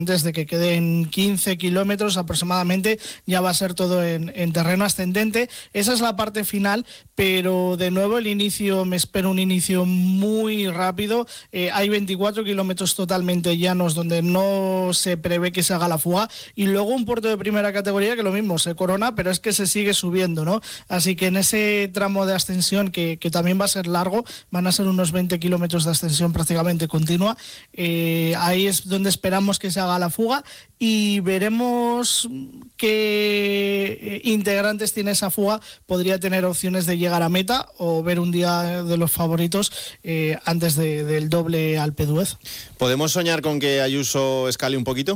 Desde que queden 15 kilómetros aproximadamente ya va a ser todo en terreno ascendente. Esa es la parte final, pero de nuevo el inicio, me espero un inicio muy rápido. Hay 24 kilómetros totalmente llanos donde no se prevé que se haga la fuga, y luego un puerto de primera categoría que lo mismo se corona, pero es que se sigue subiendo, ¿no? Así que en ese tramo de ascensión que también va a ser largo, van a ser unos 20 kilómetros de ascensión prácticamente continua, ahí es donde esperamos que se haga la fuga, y veremos qué integrantes tiene esa fuga. Podría tener opciones de llegar a meta o ver un día de los favoritos antes del doble Alpe d'Huez. ¿Podemos soñar con que Ayuso escale un poquito?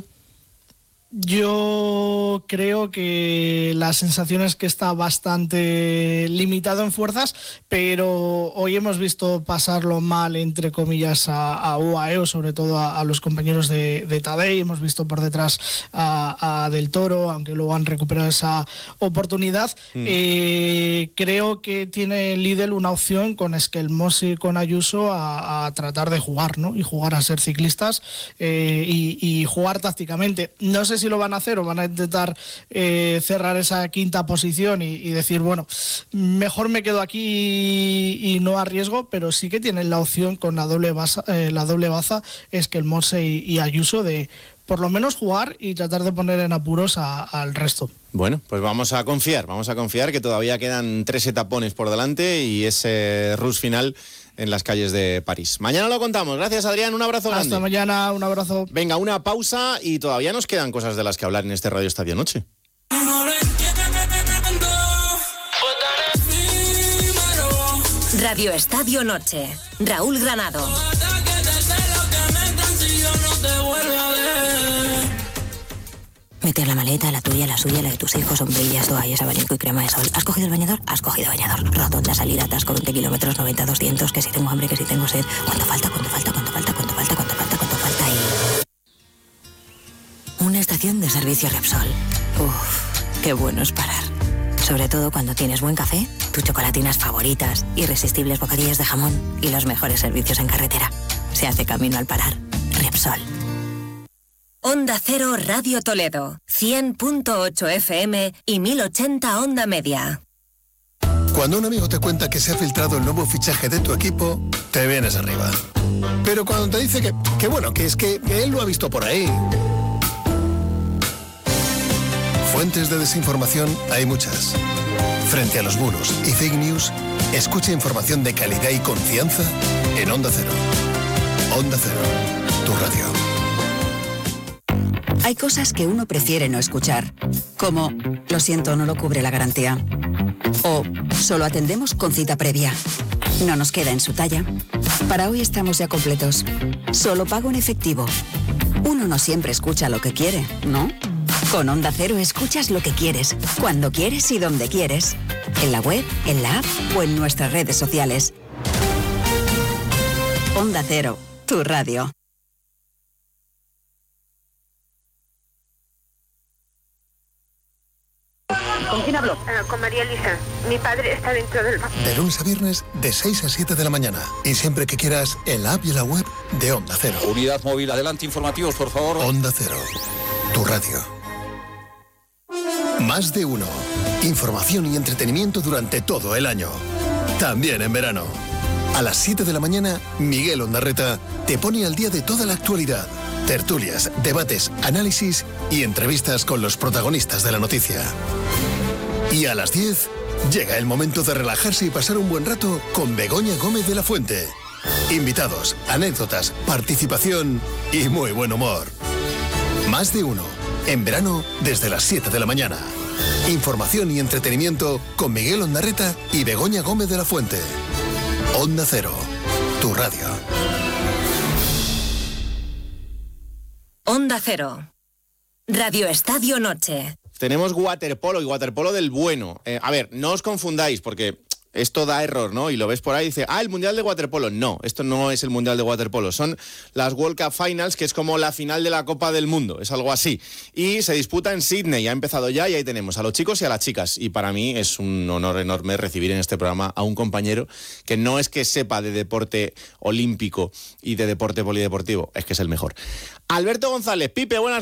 Yo creo que la sensación es que está bastante limitado en fuerzas, pero hoy hemos visto pasarlo mal, entre comillas, a UAE, o sobre todo a los compañeros de Tadej. Hemos visto por detrás a Del Toro, aunque luego han recuperado esa oportunidad. Creo que tiene Lidl una opción con Esquelmos y con Ayuso a tratar de jugar, ¿no? Y jugar a ser ciclistas y jugar tácticamente. No sé si lo van a hacer o van a intentar cerrar esa quinta posición y decir, bueno, mejor me quedo aquí y no arriesgo, pero sí que tienen la opción con la doble baza, Esquelmos y Ayuso, de por lo menos jugar y tratar de poner en apuros al resto. Bueno, pues vamos a confiar que todavía quedan 3 etapones por delante y ese rush final en las calles de París. Mañana lo contamos. Gracias, Adrián. Un abrazo grande. Hasta mañana. Un abrazo. Venga, una pausa y todavía nos quedan cosas de las que hablar en este Radio Estadio Noche. Radio Estadio Noche. Raúl Granado. Meter la maleta, la tuya, la suya, la de tus hijos, sombrillas, toallas, abanico y crema de sol. ¿Has cogido el bañador? Has cogido bañador. Rotonda, salida, atasco, 20 kilómetros, 90, 200, que si tengo hambre, que si tengo sed. ¿Cuánto falta? Una estación de servicio Repsol. Uf, qué bueno es parar. Sobre todo cuando tienes buen café, tus chocolatinas favoritas, irresistibles bocadillas de jamón y los mejores servicios en carretera. Se hace camino al parar. Repsol. Onda Cero Radio Toledo, 100.8 FM y 1080 Onda Media. Cuando un amigo te cuenta que se ha filtrado el nuevo fichaje de tu equipo, te vienes arriba. Pero cuando te dice que bueno, que es que él lo ha visto por ahí. Fuentes de desinformación hay muchas. Frente a los bulos y fake news, escucha información de calidad y confianza en Onda Cero. Onda Cero, tu radio. Hay cosas que uno prefiere no escuchar, como lo siento, no lo cubre la garantía, o solo atendemos con cita previa. No nos queda en su talla. Para hoy estamos ya completos. Solo pago en efectivo. Uno no siempre escucha lo que quiere, ¿no? Con Onda Cero escuchas lo que quieres, cuando quieres y donde quieres. En la web, en la app o en nuestras redes sociales. Onda Cero, tu radio. ¿Con quién hablo? Con María Elisa. Mi padre está dentro del banco. De lunes a viernes, de 6 a 7 de la mañana. Y siempre que quieras, en la app y en la web de Onda Cero. Unidad móvil, adelante, informativos, por favor. Onda Cero, tu radio. Más de uno. Información y entretenimiento durante todo el año. También en verano. A las 7 de la mañana, Miguel Ondarreta te pone al día de toda la actualidad. Tertulias, debates, análisis y entrevistas con los protagonistas de la noticia. Y a las 10 llega el momento de relajarse y pasar un buen rato con Begoña Gómez de la Fuente. Invitados, anécdotas, participación y muy buen humor. Más de uno. En verano desde las 7 de la mañana. Información y entretenimiento con Miguel Ondarreta y Begoña Gómez de la Fuente. Onda Cero, tu radio. Onda Cero. Radio Estadio Noche. Tenemos waterpolo y waterpolo del bueno. A ver, no os confundáis porque esto da error, ¿no? Y lo ves por ahí y dice, el Mundial de Waterpolo. No, esto no es el Mundial de Waterpolo. Son las World Cup Finals, que es como la final de la Copa del Mundo. Es algo así. Y se disputa en Sydney. Ha empezado ya y ahí tenemos a los chicos y a las chicas. Y para mí es un honor enorme recibir en este programa a un compañero que no es que sepa de deporte olímpico y de deporte polideportivo, es que es el mejor. Alberto González. Pipe, buenas